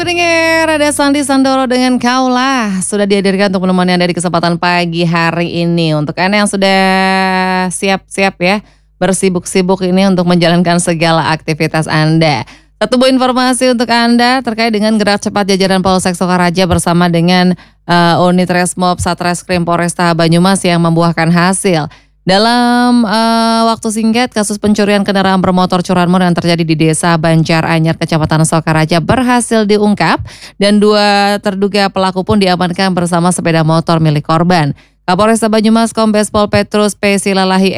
Pendengar, ada Sandi Sandoro dengan Kaulah sudah dihadirkan untuk menemani Anda di kesempatan pagi hari ini. Untuk Anda yang sudah siap-siap ya, bersibuk-sibuk ini untuk menjalankan segala aktivitas Anda. Satu buah informasi untuk Anda terkait dengan gerak cepat jajaran Polsek Sokaraja bersama dengan unit Resmob Satreskrim Polresta Banyumas yang membuahkan hasil. Dalam waktu singkat, kasus pencurian kendaraan bermotor curanmor yang terjadi di Desa Banjaranyar, Kecamatan Sokaraja berhasil diungkap dan 2 terduga pelaku pun diamankan bersama sepeda motor milik korban. Kapolresta Banyumas Kombes Pol Petrus P. Silalahi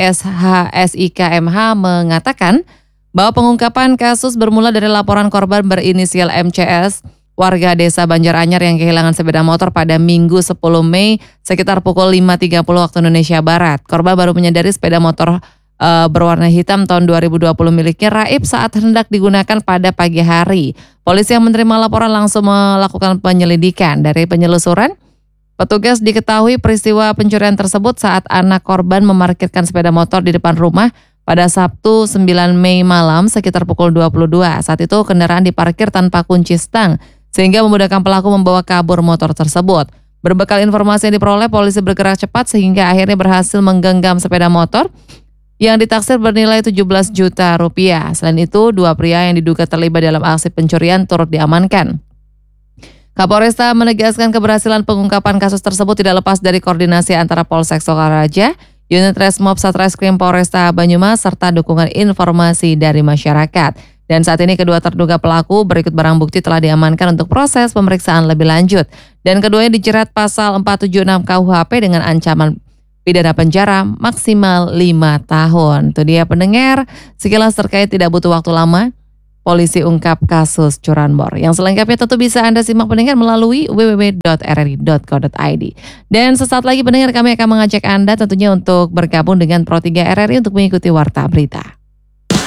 SIKMH mengatakan bahwa pengungkapan kasus bermula dari laporan korban berinisial MCS, warga Desa Banjaranyar yang kehilangan sepeda motor pada Minggu 10 Mei sekitar pukul 5.30 waktu Indonesia Barat. Korban baru menyadari sepeda motor berwarna hitam tahun 2020 miliknya raib saat hendak digunakan pada pagi hari. Polisi yang menerima laporan langsung melakukan penyelidikan. Dari penyelusuran, petugas diketahui peristiwa pencurian tersebut saat anak korban memarkirkan sepeda motor di depan rumah pada Sabtu 9 Mei malam sekitar pukul 22. Saat itu kendaraan diparkir tanpa kunci stang, sehingga memudahkan pelaku membawa kabur motor tersebut. Berbekal informasi yang diperoleh, polisi bergerak cepat sehingga akhirnya berhasil menggenggam sepeda motor yang ditaksir bernilai 17 juta rupiah. Selain itu, 2 pria yang diduga terlibat dalam aksi pencurian turut diamankan. Kapolresta menegaskan keberhasilan pengungkapan kasus tersebut tidak lepas dari koordinasi antara Polsek Sokaraja, unit Resmob Satreskrim Polresta Banyumas, serta dukungan informasi dari masyarakat. Dan saat ini kedua terduga pelaku berikut barang bukti telah diamankan untuk proses pemeriksaan lebih lanjut. Dan keduanya dijerat pasal 476 KUHP dengan ancaman pidana penjara maksimal 5 tahun. Itu dia pendengar, sekilas terkait tidak butuh waktu lama, polisi ungkap kasus curanmor. Yang selengkapnya tentu bisa Anda simak pendengar melalui www.rri.co.id. Dan sesaat lagi pendengar, kami akan mengajak Anda tentunya untuk bergabung dengan Pro 3 RRI untuk mengikuti Warta Berita.